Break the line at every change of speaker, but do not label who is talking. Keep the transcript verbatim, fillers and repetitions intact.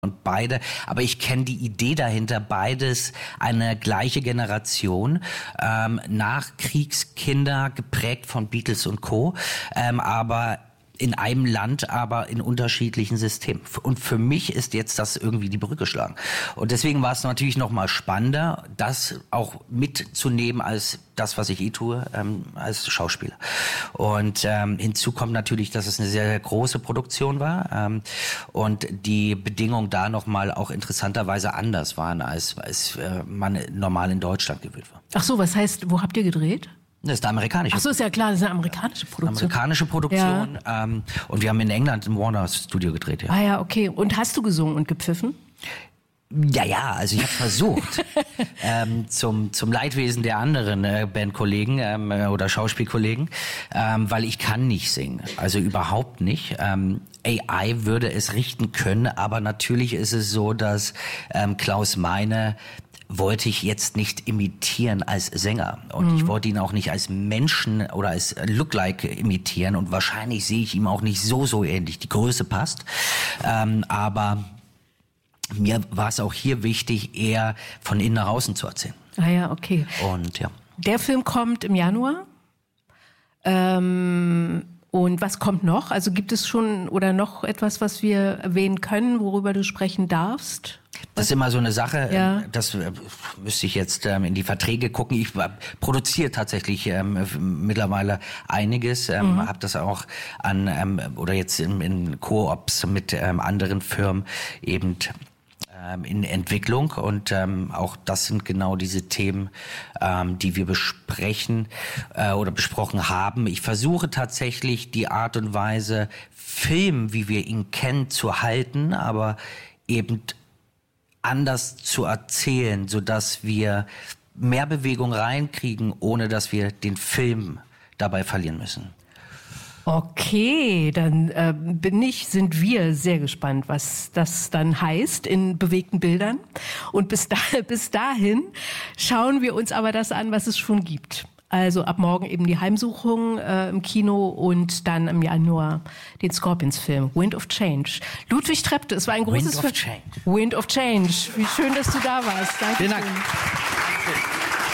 Und beide, aber ich kenne die Idee dahinter, beides eine gleiche Generation, ähm, Nachkriegskinder, geprägt von Beatles und Co., ähm, aber in einem Land, aber in unterschiedlichen Systemen. Und für mich ist jetzt das irgendwie die Brücke schlagen. Und deswegen war es natürlich noch mal spannender, das auch mitzunehmen als das, was ich eh tue, ähm, als Schauspieler. Und ähm, hinzu kommt natürlich, dass es eine sehr, sehr große Produktion war ähm, und die Bedingungen da noch mal auch interessanterweise anders waren, als, als äh, man normal in Deutschland gewöhnt war.
Ach so, was heißt, wo habt ihr gedreht?
Das ist eine amerikanische.
Ach so, ist ja klar, das ist eine amerikanische Produktion.
Amerikanische Produktion. Ja. Ähm, und wir haben in England im Warner Studio gedreht. Ja.
Ah ja, okay. Und hast du gesungen und gepfiffen?
Ja, ja, also ich habe versucht, ähm, zum zum Leidwesen der anderen äh, Bandkollegen ähm, oder Schauspielkollegen, ähm, weil ich kann nicht singen, also überhaupt nicht. Ähm, A I würde es richten können, aber natürlich ist es so, dass ähm, Klaus Meine wollte ich jetzt nicht imitieren als Sänger und mhm. ich wollte ihn auch nicht als Menschen oder als Lookalike imitieren und wahrscheinlich sehe ich ihm auch nicht so so ähnlich. Die Größe passt, ähm, aber mir war es auch hier wichtig, eher von innen nach außen zu erzählen.
Ah ja, okay.
Und ja.
Der Film kommt im Januar. Ähm, und was kommt noch? Also gibt es schon oder noch etwas, was wir erwähnen können, worüber du sprechen darfst?
Das ist immer so eine Sache,
ja.
das äh, müsste ich jetzt ähm, in die Verträge gucken. Ich äh, produziere tatsächlich ähm, mittlerweile einiges, ähm, mhm. habe das auch an ähm, oder jetzt in, in Koops mit ähm, anderen Firmen eben ähm, in Entwicklung und ähm, auch das sind genau diese Themen, ähm, die wir besprechen äh, oder besprochen haben. Ich versuche tatsächlich die Art und Weise Film, wie wir ihn kennen, zu halten, aber eben anders zu erzählen, sodass wir mehr Bewegung reinkriegen, ohne dass wir den Film dabei verlieren müssen.
Okay, dann äh, bin ich, sind wir sehr gespannt, was das dann heißt in bewegten Bildern. Und bis, da, bis dahin schauen wir uns aber das an, was es schon gibt. Also ab morgen eben die Heimsuchung äh, im Kino und dann im Januar den Scorpions-Film Wind of Change. Ludwig Trepte, es war ein großes...
Wind of Change.
Wind of Change. Wie schön, dass du da warst. Danke.
Vielen Dank.